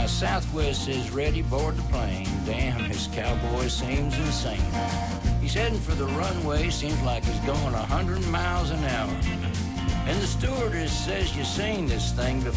Southwest says ready, board the plane. Damn, this cowboy seems insane. He's heading for the runway, seems like he's going 100 miles an hour. And the stewardess says you've seen this thing before.